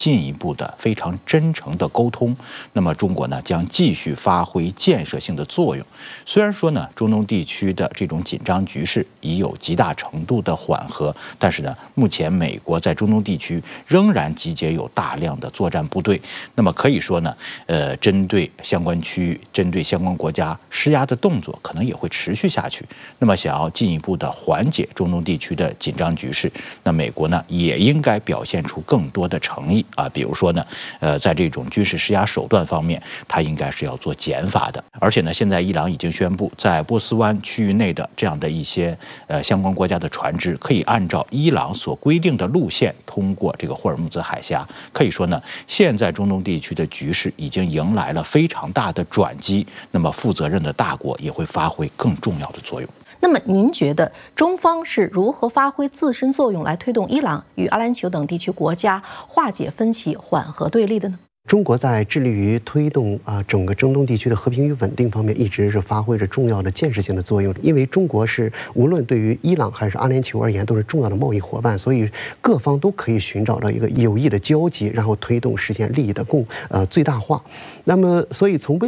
进一步的非常真诚的沟通。那么中国呢将继续发挥建设性的作用。虽然说呢中东地区的这种紧张局势已有极大程度的缓和，但是呢目前美国在中东地区仍然集结有大量的作战部队。那么可以说呢，针对相关区域、针对相关国家施压的动作可能也会持续下去。那么想要进一步的缓解中东地区的紧张局势，那美国呢也应该表现出更多的诚意啊，比如说呢，在这种军事施压手段方面，它应该是要做减法的。而且呢，现在伊朗已经宣布，在波斯湾区域内的这样的一些相关国家的船只，可以按照伊朗所规定的路线通过这个霍尔木兹海峡。可以说呢，现在中东地区的局势已经迎来了非常大的转机。那么，负责任的大国也会发挥更重要的作用。 那么，您觉得中方是如何发挥自身作用来推动伊朗与阿联酋等地区国家化解分歧、缓和对立的呢？ 中国在致力于推动整个中东地区的和平与稳定方面，一直是发挥着重要的建设性的作用。因为中国是无论对于伊朗还是阿联酋而言，都是重要的贸易伙伴，所以各方都可以寻找到一个有益的交集，然后推动实现利益的最大化。那么，所以从